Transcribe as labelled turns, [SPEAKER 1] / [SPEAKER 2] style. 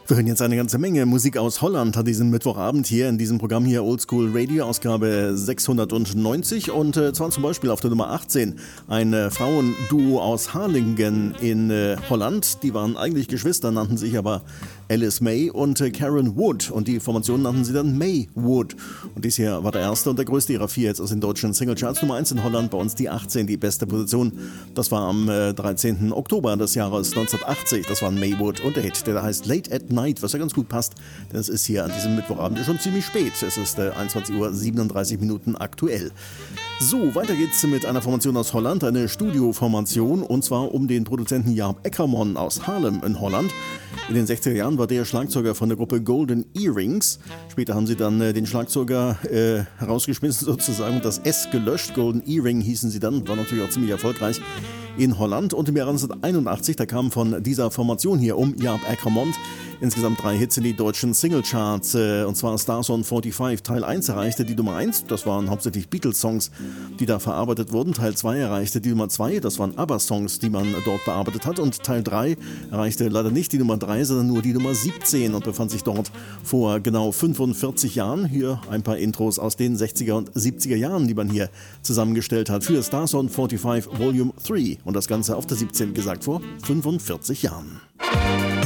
[SPEAKER 1] Wir hören jetzt eine ganze Menge Musik aus Holland an diesem Mittwochabend hier in diesem Programm hier Oldschool Radio, Ausgabe 690 und zwar zum Beispiel auf der Nummer 18 ein Frauenduo aus Harlingen in Holland. Die waren eigentlich Geschwister, nannten sich aber Alice May und Karen Wood und die Formation nannten sie dann May Wood. Und dies hier war der erste und der größte ihrer vier jetzt aus den deutschen Singlecharts. Nummer 1 in Holland, bei uns die 18, die beste Position. Das war am 13. Oktober des Jahres 1980. Das war May Wood und der Hit, der heißt Late at Night, was ja ganz gut passt, denn es ist hier an diesem Mittwochabend schon ziemlich spät. Es ist 21:37 Uhr aktuell. So, weiter geht's mit einer Formation aus Holland, eine Studioformation, und zwar um den Produzenten Jaap Ackerman aus Haarlem in Holland. In den 60er Jahren war der Schlagzeuger von der Gruppe Golden Earrings. Später haben sie dann den Schlagzeuger herausgeschmissen sozusagen und das S gelöscht. Golden Earring hießen sie dann, war natürlich auch ziemlich erfolgreich in Holland. Und im Jahr 1981, da kamen von dieser Formation hier um Jaap Ackerman insgesamt 3 Hits in die deutschen Singlecharts, und zwar Stars on 45. Teil 1 erreichte die Nummer 1, das waren hauptsächlich Beatles-Songs, die da verarbeitet wurden. Teil 2 erreichte die Nummer 2, das waren ABBA-Songs, die man dort bearbeitet hat. Und Teil 3 erreichte leider nicht die Nummer 3, sondern nur die Nummer 17 und befand sich dort vor genau 45 Jahren. Hier ein paar Intros aus den 60er und 70er Jahren, die man hier zusammengestellt hat für Stars on 45 Volume 3. Und das Ganze auf der 17, gesagt, vor 45 Jahren.